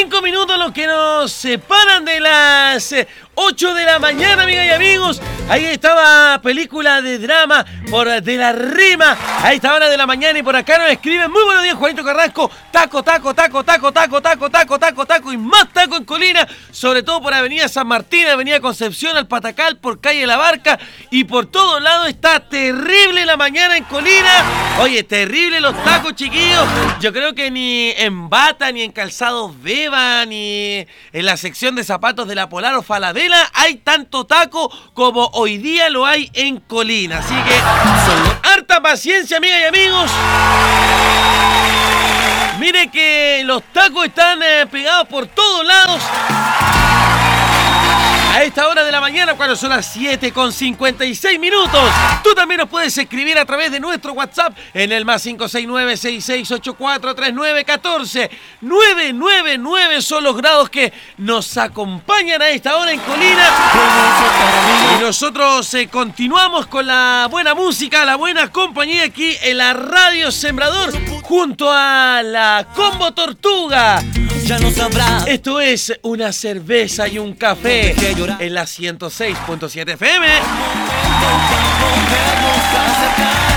5 minutos los que nos separan de las 8 de la mañana, amigas y amigos. Ahí estaba película de drama por De la Rima. A esta hora de la mañana y por acá nos escriben: muy buenos días, Juanito Carrasco. Taco, taco, taco, taco, taco, taco, taco, taco, taco y más taco en Colina. Sobre todo por Avenida San Martín, Avenida Concepción, al Patacal, por Calle La Barca. Y por todos lados está terrible la mañana en Colina. Oye, terrible los tacos, chiquillos. Yo creo que ni en Bata, ni en Calzados Beba, ni en la sección de zapatos de la Polar o Falabella hay tanto taco como hoy día lo hay en Colina. Así que, con harta paciencia, amigas y amigos. Mire que los tacos están pegados por todos lados. A esta hora de la mañana, cuando son las 7:56. Tú también nos puedes escribir a través de nuestro WhatsApp en el más 569-6684-3914. 999 son los grados que nos acompañan a esta hora en Colina. Y nosotros continuamos con la buena música, la buena compañía aquí en la Radio Sembrador, junto a la Combo Tortuga. Ya no sabrás. Esto es una cerveza y un café en la 106.7 FM.